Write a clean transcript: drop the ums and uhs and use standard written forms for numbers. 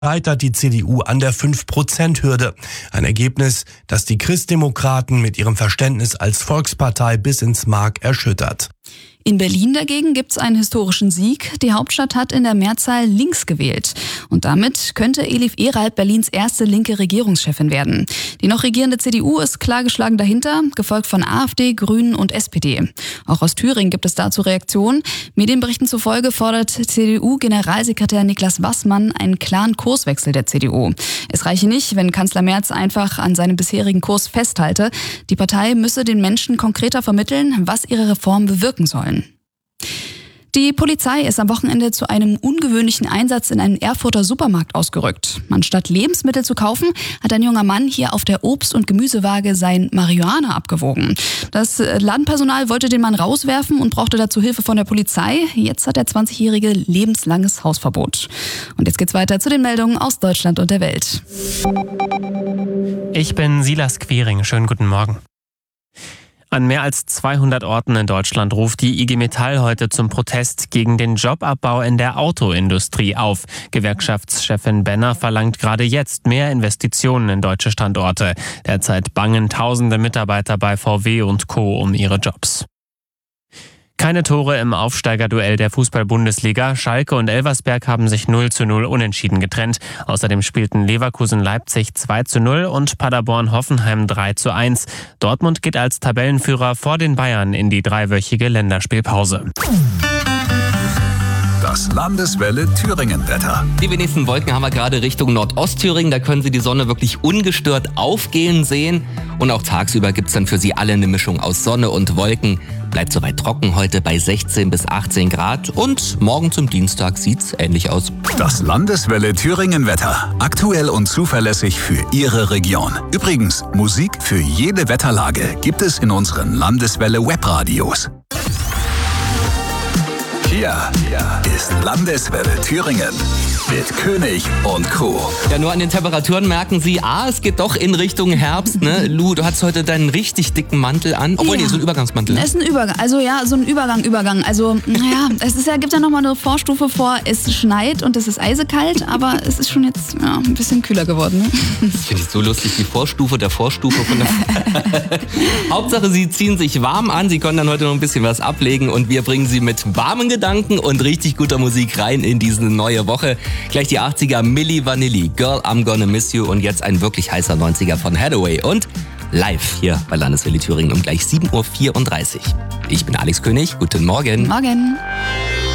scheitert die CDU an der 5%-Hürde. Ein Ergebnis, das die Christdemokraten mit ihrem Verständnis als Volkspartei bis ins Mark erschüttert. In Berlin dagegen gibt's einen historischen Sieg. Die Hauptstadt hat in der Mehrzahl links gewählt. Und damit könnte Elif Eralp Berlins erste linke Regierungschefin werden. Die noch regierende CDU ist klar geschlagen dahinter, gefolgt von AfD, Grünen und SPD. Auch aus Thüringen gibt es dazu Reaktionen. Medienberichten zufolge fordert CDU-Generalsekretär Niklas Wassmann einen klaren Kurswechsel der CDU. Es reiche nicht, wenn Kanzler Merz einfach an seinem bisherigen Kurs festhalte. Die Partei müsse den Menschen konkreter vermitteln, was ihre Reformen bewirken sollen. Die Polizei ist am Wochenende zu einem ungewöhnlichen Einsatz in einen Erfurter Supermarkt ausgerückt. Anstatt Lebensmittel zu kaufen, hat ein junger Mann hier auf der Obst- und Gemüsewaage sein Marihuana abgewogen. Das Ladenpersonal wollte den Mann rauswerfen und brauchte dazu Hilfe von der Polizei. Jetzt hat der 20-Jährige lebenslanges Hausverbot. Und jetzt geht's weiter zu den Meldungen aus Deutschland und der Welt. Ich bin Silas Quiring. Schönen guten Morgen. An mehr als 200 Orten in Deutschland ruft die IG Metall heute zum Protest gegen den Jobabbau in der Autoindustrie auf. Gewerkschaftschefin Benner verlangt gerade jetzt mehr Investitionen in deutsche Standorte. Derzeit bangen tausende Mitarbeiter bei VW und Co. um ihre Jobs. Keine Tore im Aufsteigerduell der Fußball-Bundesliga. Schalke und Elversberg haben sich 0:0 unentschieden getrennt. Außerdem spielten Leverkusen-Leipzig 2:0 und Paderborn-Hoffenheim 3:1. Dortmund geht als Tabellenführer vor den Bayern in die dreiwöchige Länderspielpause. Das Landeswelle Thüringen-Wetter. Die wenigsten Wolken haben wir gerade Richtung Nordostthüringen. Da können Sie die Sonne wirklich ungestört aufgehen sehen. Und auch tagsüber gibt es dann für Sie alle eine Mischung aus Sonne und Wolken. Bleibt soweit trocken heute bei 16 bis 18 Grad. Und morgen zum Dienstag sieht's ähnlich aus. Das Landeswelle Thüringen-Wetter. Aktuell und zuverlässig für Ihre Region. Übrigens, Musik für jede Wetterlage gibt es in unseren Landeswelle-Webradios. Hier ist Landeswelle Thüringen mit König und Co. Ja, nur an den Temperaturen merken Sie, es geht doch in Richtung Herbst. Ne? Lu, du hast heute deinen richtig dicken Mantel an. Obwohl, nee, so ein Übergangsmantel. Es ist ein Übergang, also ja, so ein Übergang. Also, naja, gibt ja nochmal eine Vorstufe vor, es schneit und es ist eisekalt, aber es ist schon jetzt ein bisschen kühler geworden. Ne? Das finde ich so lustig, die Vorstufe der Vorstufe von der Hauptsache, Sie ziehen sich warm an, Sie können dann heute noch ein bisschen was ablegen und wir bringen Sie mit warmen Gedanken und richtig guter Musik rein in diese neue Woche. Gleich die 80er Milli Vanilli, Girl, I'm Gonna Miss You und jetzt ein wirklich heißer 90er von Hathaway und live hier bei Landeswelle Thüringen um gleich 7:34 Uhr. Ich bin Alex König, guten Morgen. Morgen.